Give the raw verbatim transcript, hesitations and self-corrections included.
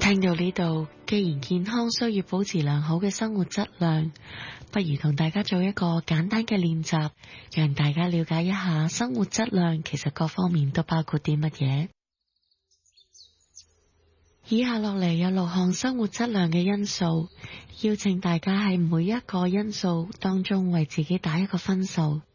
聽到呢度，既然健康需要保持良好嘅生活質量，不如同大家做一個簡單嘅練習，讓大家了解一下生活質量其實各方面都包括啲乜嘢。以下落嚟有六項生活質量嘅因素，邀請大家喺每一個因素當中為自己打一個分數。